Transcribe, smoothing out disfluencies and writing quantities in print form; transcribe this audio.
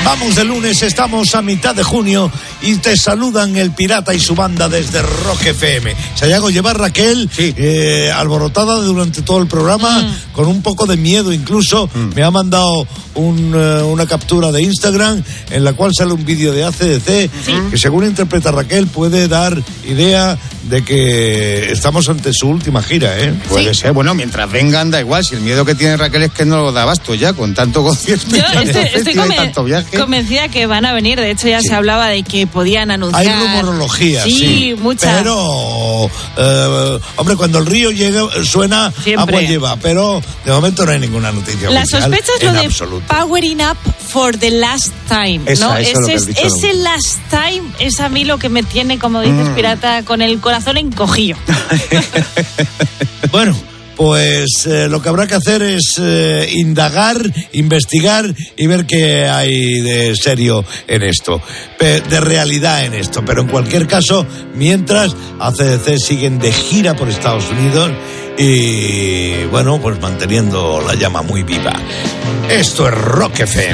Vamos de lunes, estamos a mitad de junio y te saludan el Pirata y su banda desde Rock FM. Sayago, lleva Raquel alborotada durante todo el programa, con un poco de miedo incluso. Me ha mandado una captura de Instagram en la cual sale un vídeo de AC/DC que, según interpreta Raquel, puede dar idea de que estamos ante su última gira, ¿eh? Puede ser. Bueno, mientras vengan da igual. Si el miedo que tiene Raquel es que no lo da abasto ya, con tanto concierto. Yo estoy tanto viaje. Convencida que van a venir. De hecho, ya se hablaba de que podían anunciar. Hay rumorología, sí, mucha. Pero, hombre, cuando el río llega, suena, siempre. Agua lleva. Pero de momento no hay ninguna noticia La oficial. sospecha es lo de absoluto. Powering Up for the Last Time, ¿no? Ese last time es a mí lo que me tiene, como dices, Pirata, con el corazón encogido. Bueno, pues lo que habrá que hacer es indagar, investigar y ver qué hay de serio en esto, de realidad en esto. Pero en cualquier caso, mientras, AC/DC siguen de gira por Estados Unidos y, bueno, pues manteniendo la llama muy viva. Esto es Rock FM.